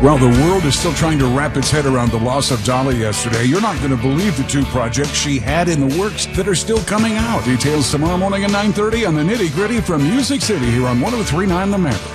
While the world is still trying to wrap its head around the loss of Dolly yesterday, you're not going to believe the 2 projects she had in the works that are still coming out. Details tomorrow morning at 9:30 on the Nitty Gritty from Music City here on 103.9 The Maverick.